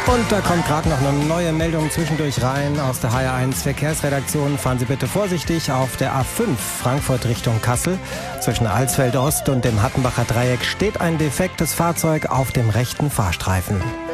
Und da kommt gerade noch eine neue Meldung zwischendurch rein aus der HR1 Verkehrsredaktion. Fahren Sie bitte vorsichtig auf der A5 Frankfurt Richtung Kassel. Zwischen Alsfeld Ost und dem Hattenbacher Dreieck steht ein defektes Fahrzeug auf dem rechten Fahrstreifen.